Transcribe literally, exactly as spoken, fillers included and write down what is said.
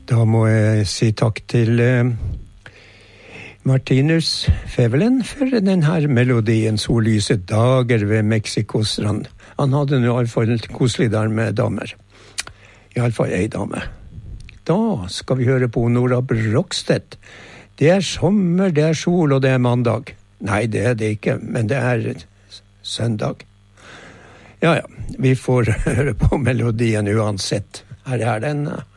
Da må jeg si takk til eh, Martinus Fevelen for denne melodien Sollyse dager ved Mexicostrand. Han hadde nå i alle fall koselig der med damer. I alle fall ei dame. Da skal vi høre på Nora Brogstedt. Det er sommer, det er sol og det er mandag. Nei, det er det ikke, men det er søndag. Ja, ja, vi får høre på melodien uansett. Her er den.